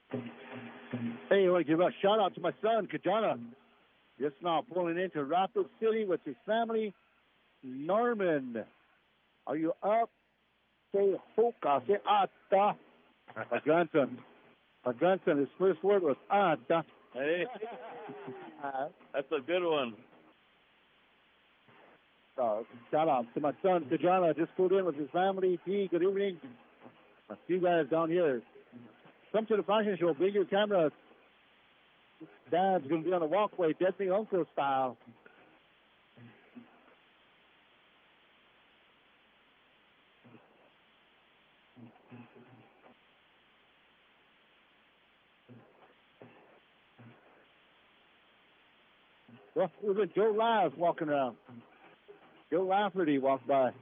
Hey, I want to give a shout out to my son, Kajana. Just now pulling into Rapid City with his family. Norman, are you up? Say hoka, say ata. My grandson, his first word was ata. Hey, that's a good one. Shout out to my son, Kajana, just pulled in with his family. P, good evening. A few guys down here. Come to the fashion show. Bring your camera. Dad's going to be on the walkway, Deadly Uncle style. Well, it was Joe Lyles walking around. Joe Lafferty walked by.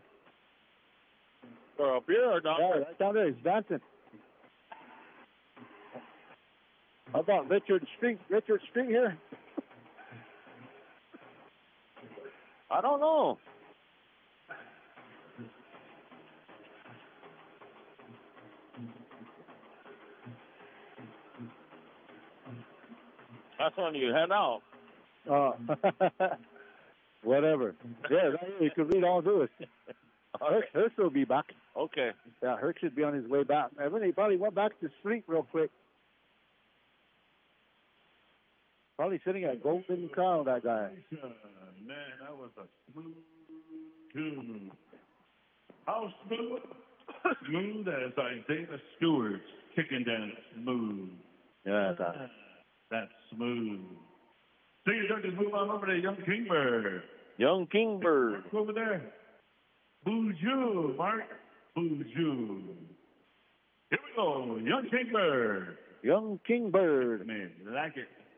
Or up here or down Yeah, there? right down there. He's dancing. How about Richard Street? Richard Street here? I don't know. That's when you head out. Whatever. Yeah, right here. You could read all through it. Herc will be back. Okay. Yeah, Herc should be on his way back. He probably went back to the street real quick. Probably sitting at Golden Crown, that guy. Man, that was a smooth tune. How smooth? Smooth as Isaiah Stewart's chicken dance smooth. Yeah, That's smooth. See you, Doug, just move on over to Young Kingbird. Young Kingbird. Mark over there. Boojoo, Mark. Boojoo. Here we go, Young Kingbird. Young Kingbird. Man, like it.